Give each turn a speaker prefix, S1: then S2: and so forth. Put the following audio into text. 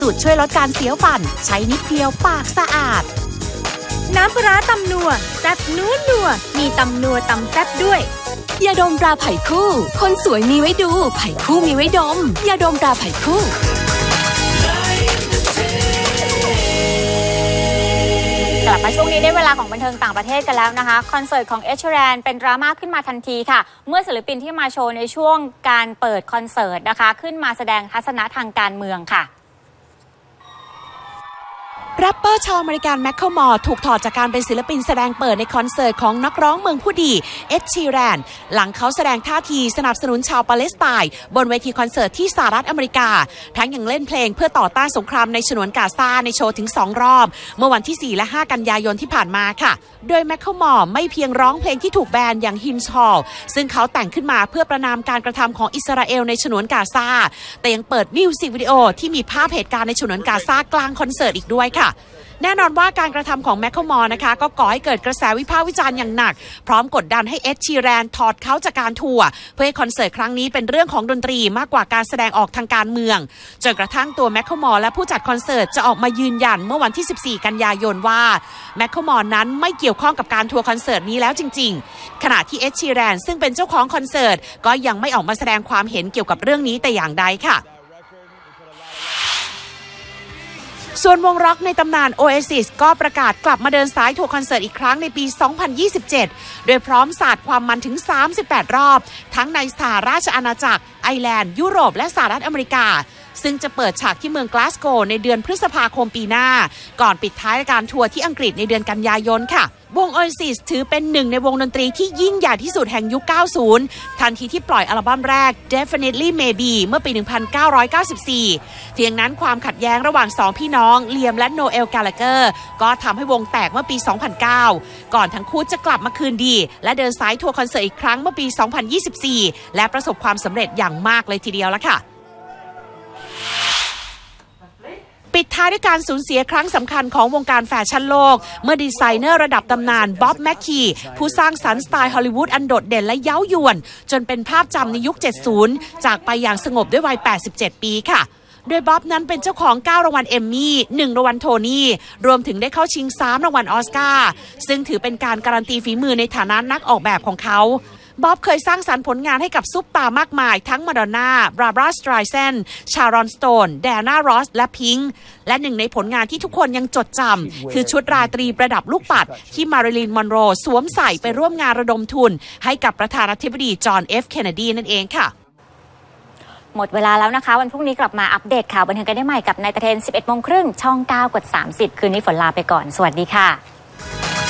S1: สูตรช่วยลดการเสียวฟันใช้นิดเดียวปากสะอาด
S2: น้ำปลาร้าตำนัวแซ่บนัวมีตำนัวตำแซ่บด้วย
S3: ยาดมตราไผ่คู่คนสวยมีไว้ดูไผ่คู่มีไว้ดมยาดมตราไผ่คู่
S4: กลับมาช่วงนี้ได้เวลาของบันเทิงต่างประเทศกันแล้วนะคะคอนเสิร์ตของเอชแรนเป็นดราม่าขึ้นมาทันทีค่ะเมื่อศิลปินที่มาโชว์ในช่วงการเปิดคอนเสิร์ตนะคะขึ้นมาแสดงทัศนะทางการเมืองค่ะ
S1: แรปเปอร์ชาวอเมริกันแมคเคิลมอร์ถูกถอดจากการเป็นศิลปินแสดงเปิดในคอนเสิร์ตของนักร้องเมืองผู้ดีเอ็ดชีแรนหลังเขาแสดงท่าทีสนับสนุนชาวปาเลสไตน์บนเวทีคอนเสิร์ตที่สหรัฐอเมริกาทั้งยังเล่นเพลงเพื่อต่อต้านสงครามในฉนวนกาซาในโชว์ถึง2รอบเมื่อวันที่4และ5กันยายนที่ผ่านมาค่ะโดยแมคเคิลมอร์ไม่เพียงร้องเพลงที่ถูกแบนอย่างฮิมส์ฮอลซึ่งเขาแต่งขึ้นมาเพื่อประณามการกระทำของอิสราเอลในฉนวนกาซาแต่ยังเปิดมิวสิกวิดีโอที่มีภาพเหตุการณ์ในฉนวนกาซากลางคอนเสิร์ตอีกด้วยค่ะแน่นอนว่าการกระทำของแมคเคิลมอร์นะคะก็ก่อให้เกิดกระแสวิพากษ์วิจารณ์อย่างหนักพร้อมกดดันให้เอ็ดชีแรนถอดเขาจากการทัวร์เพื่อให้คอนเสิร์ตครั้งนี้เป็นเรื่องของดนตรีมากกว่าการแสดงออกทางการเมืองจนกระทั่งตัวแมคเคิลมอร์และผู้จัดคอนเสิร์ตจะออกมายืนยันเมื่อวันที่14กันยายนว่าแมคเคิลมอร์นั้นไม่เกี่ยวข้องกับการทัวร์คอนเสิร์ตนี้แล้วจริงๆขณะที่เอ็ดชีแรนซึ่งเป็นเจ้าของคอนเสิร์ตก็ยังไม่ออกมาแสดงความเห็นเกี่ยวกับเรื่องนี้แต่อย่างใดค่ะส่วนวงร็อกในตำนาน Oasis ก็ประกาศกลับมาเดินสายทัวร์คอนเสิร์ตอีกครั้งในปี 2027 โดยพร้อมสาดความมันถึง 38 รอบทั้งในสหราชอาณาจักรไอร์แลนด์ยุโรปและสหรัฐอเมริกาซึ่งจะเปิดฉากที่เมืองกลาสโกว์ในเดือนพฤษภาคมปีหน้าก่อนปิดท้ายการทัวร์ที่อังกฤษในเดือนกันยายนค่ะวง Oasis ถือเป็นหนึ่งในวงดนตรีที่ยิ่งใหญ่ที่สุดแห่งยุค 90 ทันทีที่ปล่อยอัลบั้มแรก Definitely Maybe เมื่อปี 1994 เพียงนั้นความขัดแย้งระหว่าง2พี่น้องเลียมและโนเอล กาลาเกอร์ก็ทำให้วงแตกเมื่อปี 2009 ก่อนทั้งคู่จะกลับมาคืนดีและเดินสายทัวร์คอนเสิร์ตอีกครั้งเมื่อปี 2024 และประสบความสำเร็จอย่างมากเลยทีเดียวละค่ะปิดท้ายด้วยการสูญเสียครั้งสำคัญของวงการแฟชั่นโลกเมื่อดีไซเนอร์ระดับตำนานบ๊อบแมคคีผู้สร้างสรรค์สไตล์ฮอลลีวูดอันโดดเด่นและเย้ายวนจนเป็นภาพจำในยุค 70 จากไปอย่างสงบด้วยวัย 87 ปีค่ะโดยบ๊อบนั้นเป็นเจ้าของ9รางวัลเอมมี่1รางวัลโทนี่รวมถึงได้เข้าชิง3รางวัลออสการ์ซึ่งถือเป็นการการันตีฝีมือในฐานะนักออกแบบของเขาบ๊อบเคยสร้างสรรค์ผลงานให้กับซุปตาร์มากมายทั้งมาดอนน่าบราบรา สไตรแซนชารอน สโตนแดน่ารอสและพิงค์และหนึ่งในผลงานที่ทุกคนยังจดจำคือชุดราตรีประดับลูกปัดที่มาริลีน มอนโรสวมใส่ไปร่วมงานระดมทุนให้กับประธานาธิบดีจอห์น เคนเนดีนั่นเองค่ะ
S4: หมดเวลาแล้วนะคะวันพรุ่งนี้กลับมาอัปเดตข่าวบันเทิงกันได้ใหม่กับนายตะเทน 11:30 ช่อง 9 กด 30 คืนนี้ฝนลาไปก่อนสวัสดีค่ะ